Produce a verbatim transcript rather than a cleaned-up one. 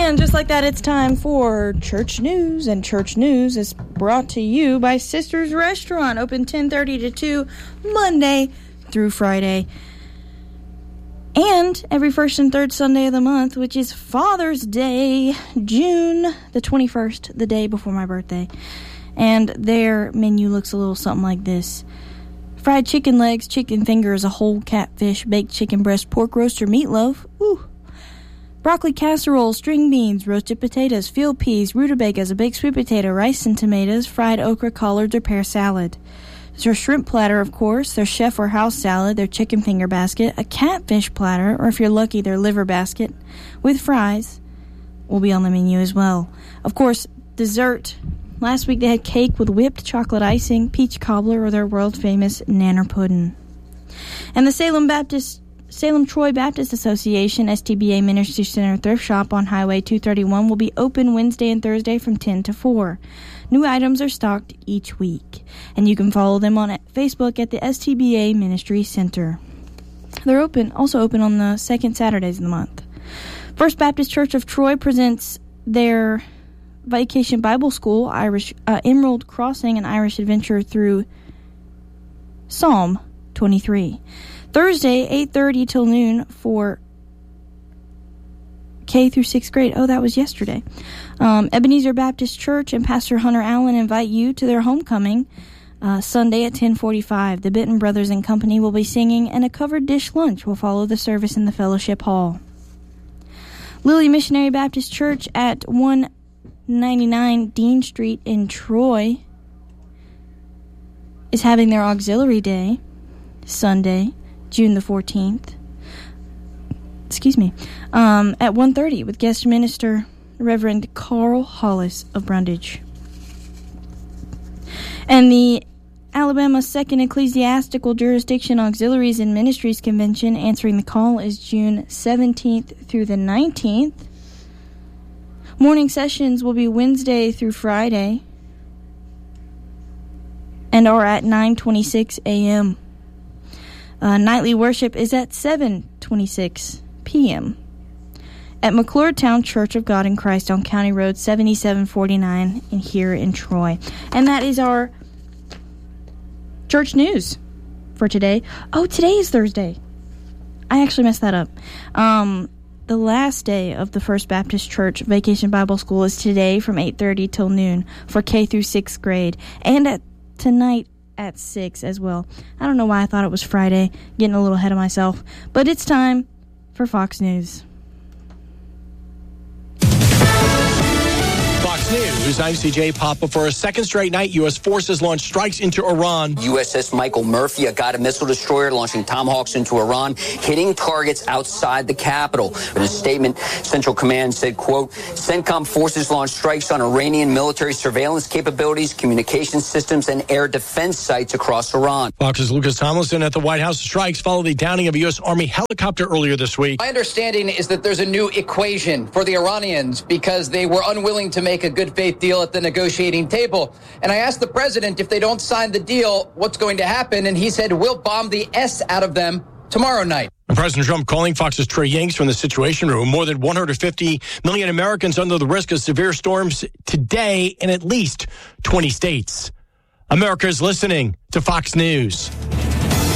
And just like that, it's time for Church News. And Church News is brought to you by Sisters Restaurant, open ten thirty to two, Monday through Friday. And every first and third Sunday of the month, which is Father's Day, June the twenty-first, the day before my birthday. And their menu looks a little something like this. Fried chicken legs, chicken fingers, a whole catfish, baked chicken breast, pork roast or meatloaf. Ooh. Broccoli casserole, string beans, roasted potatoes, field peas, rutabagas, a baked sweet potato, rice and tomatoes, fried okra, collards, or pear salad. Their shrimp platter, of course, their chef or house salad, their chicken finger basket, a catfish platter, or if you're lucky, their liver basket, with fries, will be on the menu as well. Of course, dessert. Last week they had cake with whipped chocolate icing, peach cobbler, or their world-famous nanner pudding. And the Salem Baptist, Salem Troy Baptist Association S T B A Ministry Center Thrift Shop on Highway two thirty-one will be open Wednesday and Thursday from ten to four. New items are stocked each week, and you can follow them on Facebook at the S T B A Ministry Center. They're open, also open on the second Saturdays of the month. First Baptist Church of Troy presents their Vacation Bible School, Irish uh, Emerald Crossing, and Irish Adventure through Psalm twenty-three. Thursday, eight thirty till noon for K through sixth grade. Oh, that was yesterday. Um, Ebenezer Baptist Church and Pastor Hunter Allen invite you to their homecoming uh, Sunday at ten forty-five. The Benton Brothers and Company will be singing, and a covered dish lunch will follow the service in the fellowship hall. Lily Missionary Baptist Church at one ninety-nine Dean Street in Troy is having their auxiliary day Sunday, June the fourteenth. Excuse me. Um, at one thirty with guest minister Reverend Carl Hollis of Brundage. And the Alabama Second Ecclesiastical Jurisdiction Auxiliaries and Ministries Convention answering the call is June seventeenth through the nineteenth. Morning sessions will be Wednesday through Friday and are at nine twenty-six a.m. Uh, nightly worship is at seven twenty-six p.m. at McClure-Town Church of God in Christ on County Road seventy-seven forty-nine in here in Troy. And that is our church news for today. Oh, today is Thursday. I actually messed that up. Um, the last day of the First Baptist Church Vacation Bible School is today from eight thirty till noon for K through sixth grade, and at tonight at six as well. I don't know why I thought it was Friday, getting a little ahead of myself, but it's time for Fox News. Fox News, I'm C J Papa. For a second straight night, U S forces launched strikes into Iran. U S S Michael Murphy, a Guided Missile Destroyer, launching Tomahawks into Iran, hitting targets outside the capital. In a statement, Central Command said, quote, CENTCOM forces launched strikes on Iranian military surveillance capabilities, communication systems, and air defense sites across Iran. Fox's Lucas Tomlinson at the White House. Strikes follow the downing of a U S Army helicopter earlier this week. My understanding is that there's a new equation for the Iranians because they were unwilling to make a good faith deal at the negotiating table. And I asked the president if they don't sign the deal, what's going to happen? And he said, we'll bomb the S out of them tomorrow night. And President Trump calling Fox's Trey Yanks from the Situation Room. More than one hundred fifty million Americans under the risk of severe storms today in at least twenty states. America is listening to Fox News.